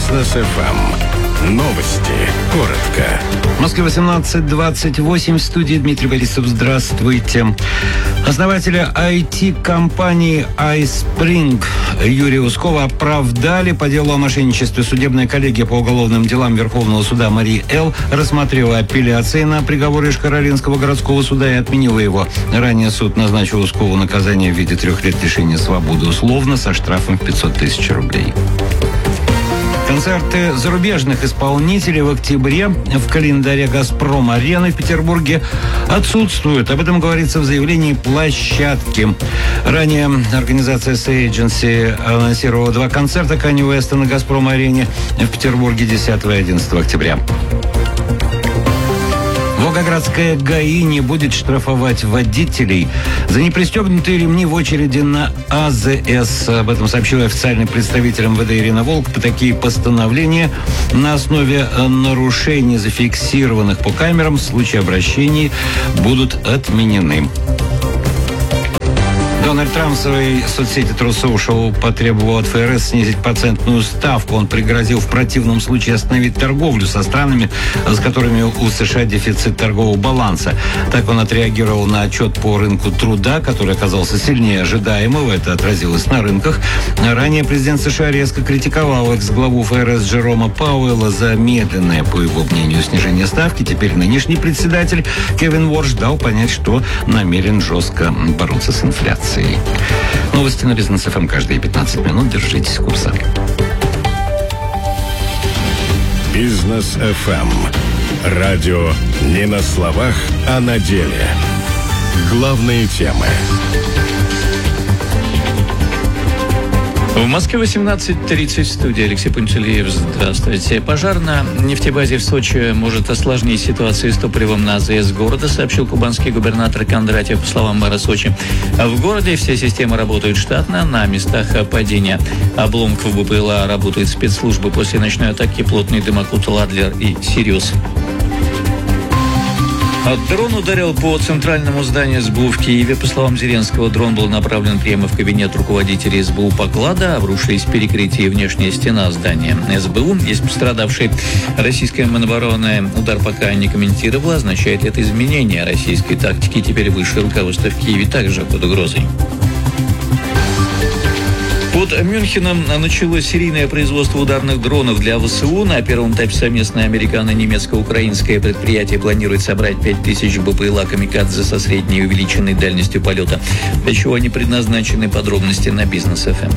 Бизнес ФМ. Новости. Коротко. В Москве 18:28. В студии Дмитрий Борисов. Здравствуйте. Основателя IT-компании iSpring Юрия Ускова оправдали по делу о мошенничестве. Судебная коллегия по уголовным делам Верховного суда Марии Л. рассмотрела апелляции на приговор Ижкар-Олинского городского суда и отменила его. Ранее суд назначил Ускову наказание в виде 3 лет лишения свободы условно со штрафом в 500 тысяч рублей. Концерты зарубежных исполнителей в октябре в календаре «Газпром-арены» в Петербурге отсутствуют. Об этом говорится в заявлении площадки. Ранее организация Say Agency анонсировала 2 концерта Канье Уэста на «Газпром-арене» в Петербурге 10 и 11 октября. Волгоградская ГАИ не будет штрафовать водителей за непристегнутые ремни в очереди на АЗС. Об этом сообщил официальный представитель МВД Ирина Волк. Такие постановления на основе нарушений, зафиксированных по камерам, в случае обращений будут отменены. Дональд Трамп в своей соцсети Truth Social потребовал от ФРС снизить процентную ставку. Он пригрозил в противном случае остановить торговлю со странами, с которыми у США дефицит торгового баланса. Так он отреагировал на отчет по рынку труда, который оказался сильнее ожидаемого. Это отразилось на рынках. Ранее президент США резко критиковал экс-главу ФРС Джерома Пауэлла за медленное, по его мнению, снижение ставки. Теперь нынешний председатель Кевин Уорш дал понять, что намерен жестко бороться с инфляцией. Новости на Бизнес ФМ каждые 15 минут. Держитесь курса. Бизнес ФМ. Радио не на словах, а на деле. Главные темы. В Москве 18:30, в студии Алексей Пантелеев. Здравствуйте. Пожар на нефтебазе в Сочи может осложнить ситуацию с топливом на АЗС города, сообщил кубанский губернатор Кондратьев, по словам мэра Сочи. В городе все системы работают штатно, на местах падения обломков БПЛА работают спецслужбы. После ночной атаки плотный дымоход «Ладлер» и «Сириус». Дрон ударил по центральному зданию СБУ в Киеве. По словам Зеленского, дрон был направлен прямо в кабинет руководителя СБУ Поклада. Обрушились перекрытия и внешняя стена здания СБУ. Есть пострадавшие. Российская Минобороны удар пока не комментировала. Означает ли это изменение российской тактики? Теперь высшее руководство в Киеве также под угрозой. Под Мюнхеном началось серийное производство ударных дронов для ВСУ. На первом этапе совместное американо-немецко-украинское предприятие планирует собрать 5000 БПЛА «Камикадзе» со средней и увеличенной дальностью полета. Для чего они предназначены, подробности на Бизнес ФМ.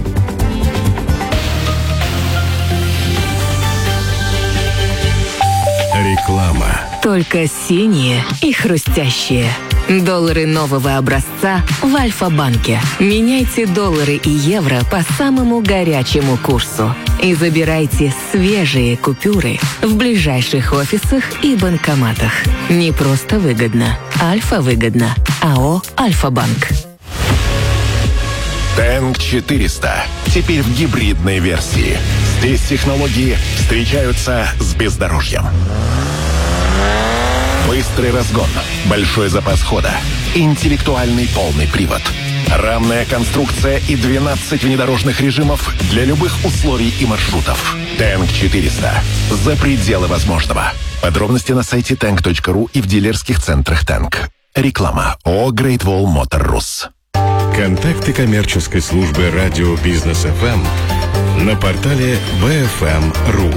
Реклама. Только синие и хрустящие. Доллары нового образца в Альфа-банке. Меняйте доллары и евро по самому горячему курсу. И забирайте свежие купюры в ближайших офисах и банкоматах. Не просто выгодно. Альфа-выгодно. АО «Альфа-банк». Тэнк 400. Теперь в гибридной версии. Здесь технологии встречаются с бездорожьем. Быстрый разгон, большой запас хода, интеллектуальный полный привод, рамная конструкция и 12 внедорожных режимов для любых условий и маршрутов. Тэнк 400. За пределы возможного. Подробности на сайте tank.ru и в дилерских центрах Тэнк. Реклама. ООО Great Wall Motor Rus. Контакты коммерческой службы радио Бизнес ФМ на портале bfm.ru.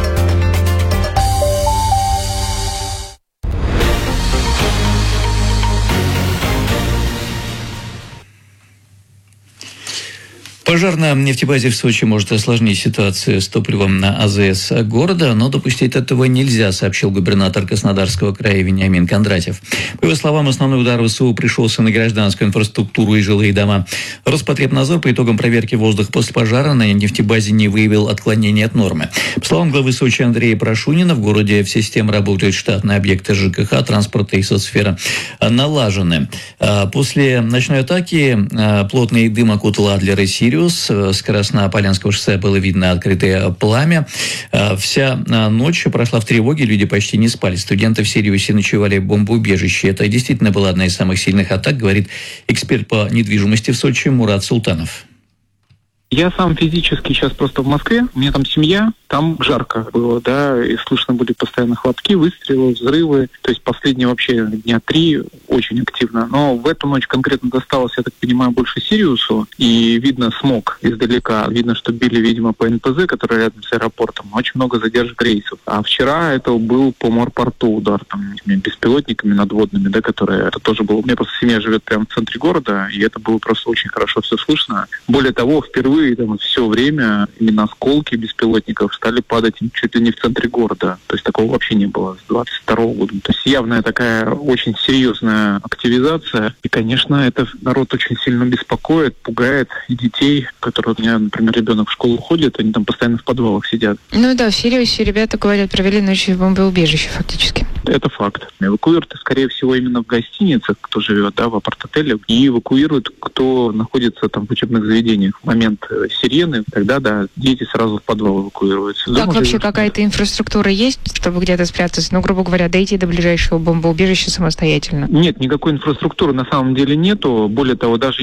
Пожар на нефтебазе в Сочи может осложнить ситуацию с топливом на АЗС города, но допустить этого нельзя, сообщил губернатор Краснодарского края Вениамин Кондратьев. По его словам, основной удар ВСУ пришелся на гражданскую инфраструктуру и жилые дома. Роспотребнадзор по итогам проверки воздуха после пожара на нефтебазе не выявил отклонений от нормы. По словам главы Сочи Андрея Прошунина, в городе все системы работают штатно, объекты ЖКХ, транспорта и соцсфера налажены. После ночной атаки плотный дым окутал «Ладлер» и «Сириус». С Краснополянского шоссе было видно открытое пламя. Вся ночь прошла в тревоге, люди почти не спали. Студенты в «Сириусе» ночевали в бомбоубежище. Это действительно была одна из самых сильных атак, говорит эксперт по недвижимости в Сочи Мурат Султанов. Я сам физически сейчас просто в Москве, у меня там семья, там жарко было, да, и слышно были постоянно хлопки, выстрелы, взрывы, то есть последние вообще дня 3 очень активно. Но в эту ночь конкретно досталось, я так понимаю, больше Сириусу, и видно смог издалека, видно, что били, видимо, по НПЗ, который рядом с аэропортом, очень много задержек рейсов. А вчера это был по морпорту удар, там, беспилотниками надводными, да, которые, это тоже было, у меня просто семья живет прямо в центре города, и это было просто очень хорошо все слышно. Более того, впервые там все время именно осколки беспилотников стали падать чуть ли не в центре города. То есть такого вообще не было с 22 года. То есть явная такая очень серьезная активизация. И, конечно, это народ очень сильно беспокоит, пугает и детей, которые у меня, например, ребенок в школу ходит, они там постоянно в подвалах сидят. Ну да, в Сириусе ребята, говорят, провели ночь в бомбоубежище фактически. Это факт. Эвакуируют, скорее всего, именно в гостиницах, кто живет, да, в апарт-отелях, и эвакуируют, кто находится там в учебных заведениях. В момент сирены, тогда, да, дети сразу в подвал эвакуируются. Так вообще какая-то инфраструктура есть, чтобы где-то спрятаться? Ну, грубо говоря, дойти до ближайшего бомбоубежища самостоятельно? Нет, никакой инфраструктуры на самом деле нету. Более того, даже